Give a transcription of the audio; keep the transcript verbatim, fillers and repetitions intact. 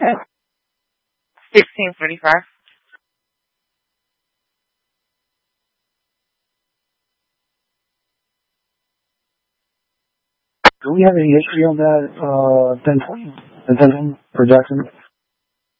sixteen forty-five. Do we have any history on that, uh, ten twenty? The ten twenty for Jackson?